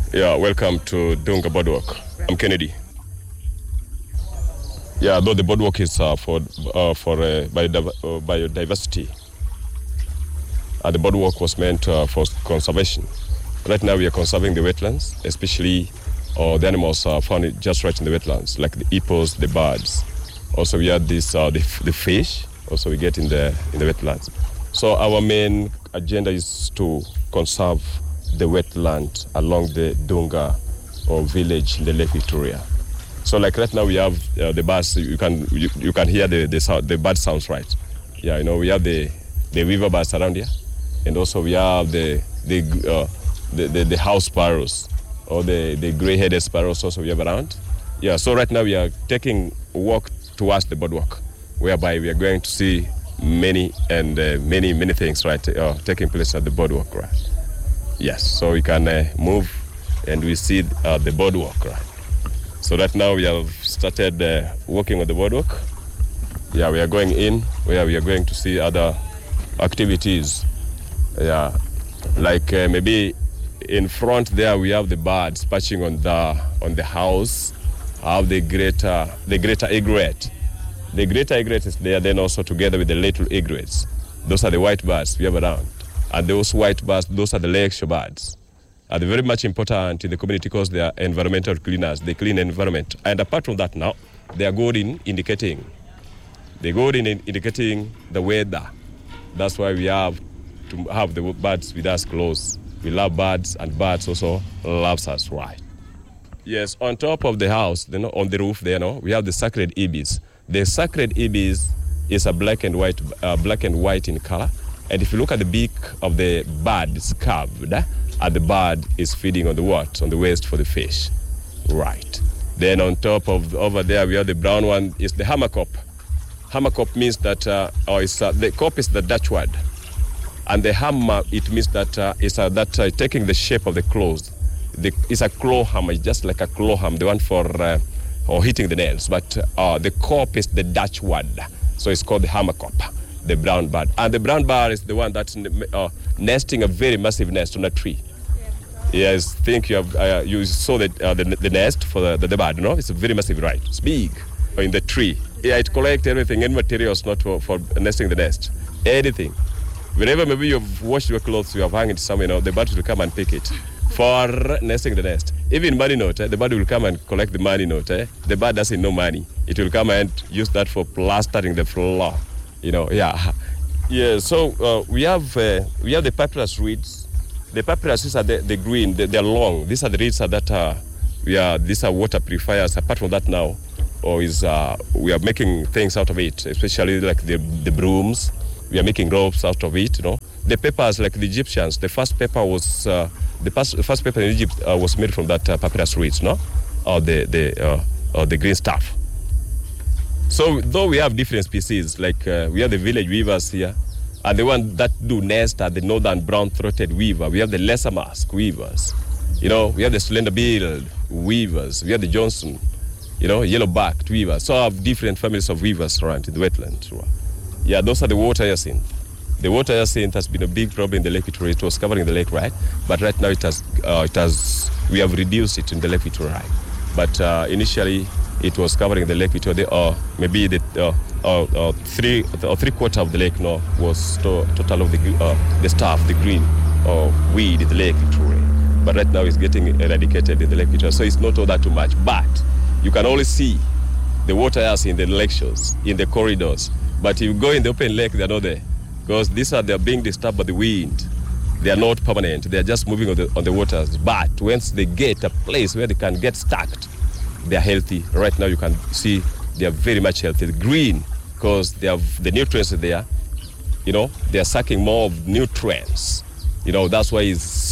Yeah, welcome to Dunga Boardwalk. I'm Kennedy. Yeah, though the boardwalk is for biodiversity. The boardwalk was meant for conservation. Right now we are conserving the wetlands, especially the animals found just right in the wetlands, like the hippos, the birds. Also we have this the fish. Also we get in the wetlands. So our main agenda is to conserve the wetland along the Dunga or village in the Lake Victoria. So like right now we have the birds. You can hear the bird sounds, right? Yeah, you know, we have the weaver birds around here, and also we have the house sparrows or the gray-headed sparrows also we have around. Yeah, so right now we are taking a walk towards the boardwalk, whereby we are going to see many things, right, taking place at the boardwalk, right? Yes, so we can move and we see the boardwalk, right? So right now we have started walking on the boardwalk. Yeah, we are going in where we are going to see other activities. Yeah, like maybe in front there we have the birds perching on the house. I have the greater egret. The greater egret is there, then also together with the little egrets. Those are the white birds we have around. And those white birds, those are the lakeshore birds. They're very much important in the community because they are environmental cleaners. They clean the environment. And apart from that now, they are good in indicating the weather. That's why we have to have the birds with us close. We love birds, and birds also loves us, right? Yes, on top of the house, on the roof there, we have the sacred ibis. The sacred ibis is a black and white in color. And if you look at the beak of the bird, it's curved, and the bird is feeding on the what? On the waste for the fish. Right. Then on top of over there, we have the brown one, is the hammerkop. Hammerkop means that, the kop is the Dutch word. And the hammer, it means that taking the shape of the claws. It's a claw hammer, it's just like a claw hammer, the one for hitting the nails. But the kop is the Dutch word. So it's called the hammerkop, the brown bird. And the brown bird is the one that's nesting a very massive nest on a tree. Yes, think you saw the nest for the bird, no? It's a very massive, right? It's big in the tree. Yeah, it collects everything, any materials not for nesting the nest. Anything. Whenever maybe you've washed your clothes, you have hung it somewhere, the bird will come and pick it for nesting the nest. Even money note, the bird will come and collect the money note. The bird doesn't know money. It will come and use that for plastering the floor. Yeah. Yeah, so we have the papyrus reeds. The papyrus are the green, they're long. These are the reeds these are water purifiers. Apart from that now, we are making things out of it, especially like the brooms. We are making ropes out of it, The papers, like the Egyptians, the first paper was the first paper in Egypt was made from that papyrus reeds, or the green stuff. So though we have different species, like we have the village weavers here, and the one that do nest are the northern brown-throated weaver. We have the lesser mask weavers. We have the slender-billed weavers. We have the Johnson, yellow-backed weavers. So I have different families of weavers around in the wetland. Yeah, those are the water hyacinth. The water hyacinth has been a big problem in the Lake Victoria. It was covering the lake, right? But right now we have reduced it in the Lake Victoria, right? But initially it was covering the Lake Victoria. Maybe three-quarters of the lake now was total of the stuff, the green weed in the Lake Victoria. But right now it's getting eradicated in the Lake Victoria, so it's not all that too much. But you can only see the water hyacinth in the lake shores, in the corridors. But if you go in the open lake, they're not there. Because they're being disturbed by the wind. They are not permanent. They are just moving on the waters. But once they get a place where they can get stuck, they are healthy. Right now you can see they are very much healthy. The green, because they have the nutrients there. They are sucking more of nutrients. That's why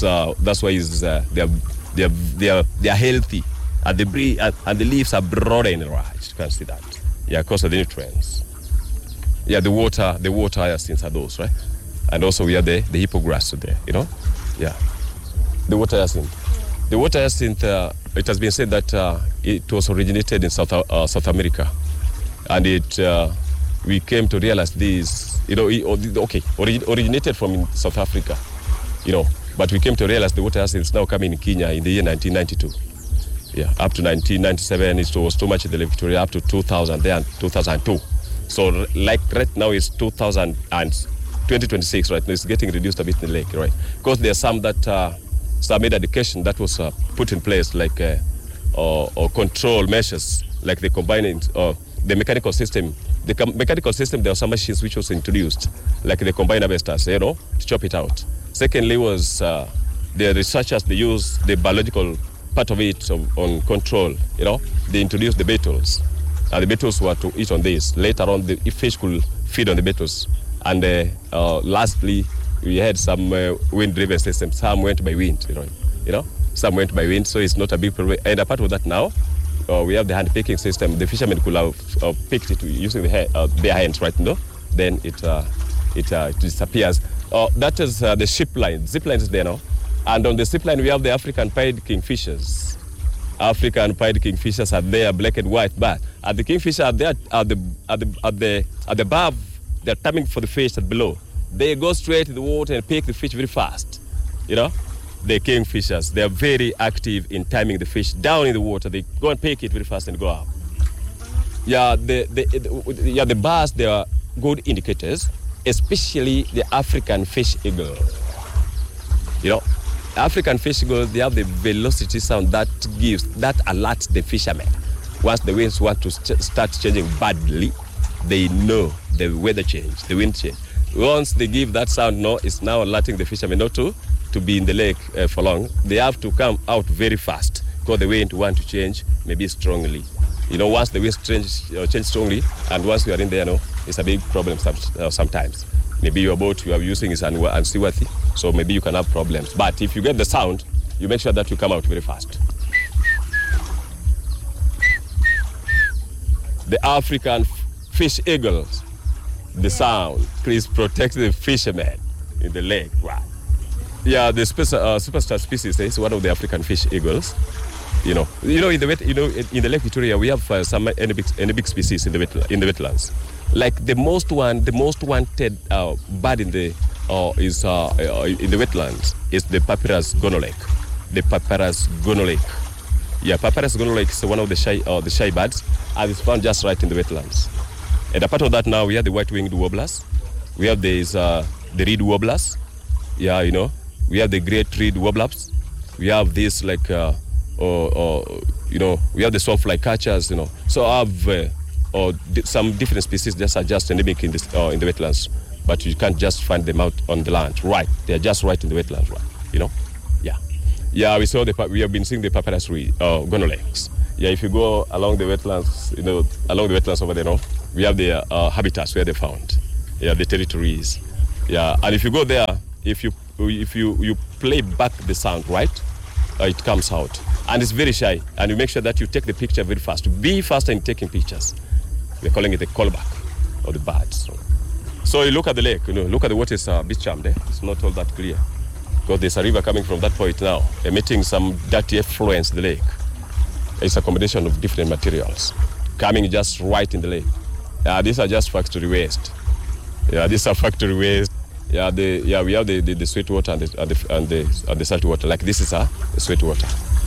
they are healthy. And the leaves are broadening, right? You can see that. Yeah, because of the nutrients. Yeah, the water hyacinths are those, right? And also we have the hippogras there, Yeah. The water hyacinth. The water hyacinth, it has been said that it was originated in South America. And we came to realize this, originated from South Africa, But we came to realize the water is now coming in Kenya in the year 1992. Yeah, up to 1997 it was too much in the Lake Victoria, up to 2000 there and 2002. So like right now it's 2026, right? It's getting reduced a bit in the lake, right? Because there are some that some education that was put in place, like or control measures, like the combining the mechanical system. The mechanical system, there are some machines which was introduced, like the combine harvesters, to chop it out. Secondly was the researchers, they use the biological part of it on control, They introduced the beetles. And the beetles were to eat on this. Later on, the fish could feed on the beetles. And lastly, we had some wind-driven systems. Some went by wind, Some went by wind, so it's not a big problem. And apart from that now, we have the hand-picking system. The fishermen could have picked it using their hands, right? Then it disappears. That is the zip line is there now. And on the zip line, we have the African pied kingfishers. African pied kingfishers are there, black and white. But the kingfisher are there at the above. They're coming for the fish at below. They go straight to the water and pick the fish very fast. The kingfishers, they are very active in timing the fish down in the water. They go and pick it very fast and go up. The bars, they are good indicators, especially the African fish eagle. African fish eagle, they have the velocity sound that alerts the fishermen. Once the winds want to start changing badly, they know the weather change, the wind change. Once they give that sound, it's now alerting the fishermen not to be in the lake for long. They have to come out very fast because the wind want to change, maybe strongly. Once the wind change strongly, and once you are in there, it's a big problem sometimes. Maybe your boat you are using is unseaworthy, so maybe you can have problems. But if you get the sound, you make sure that you come out very fast. The African fish eagles, the sound, please protect the fishermen in the lake. Wow. Yeah, the superstar species is one of the African fish eagles. In the Lake Victoria, we have some endemic species in the wetlands. Like the most wanted bird in the wetlands is the Papyrus gonolake. The Papyrus gonolake. Yeah, Papyrus gonolake is one of the shy birds, and it's found just right in the wetlands. And apart of that, now we have the white-winged warblers. We have the reed warblers. Yeah, we have the great reed warblers. We have this we have the soft-fly catchers. So I have some different species that are just endemic in the wetlands, but you can't just find them out on the land. Right, they are just right in the wetlands. Right, Yeah. We have been seeing the Papyrus gonolakes. Yeah, if you go along the wetlands, over there, we have the habitats where they're found. Yeah, the territories. Yeah, and if you go there, if you play back the sound, right, it comes out, and it's very shy. And you make sure that you take the picture very fast. Be faster in taking pictures. We're calling it the callback of the birds. So you look at the lake. Look at the water is a bit charmed. It's not all that clear because there's a river coming from that point now, emitting some dirty effluents in the lake. It's a combination of different materials coming just right in the lake. These are just factory waste. Yeah, these are factory waste. We have the sweet water and the salt water. Like this is a sweet water.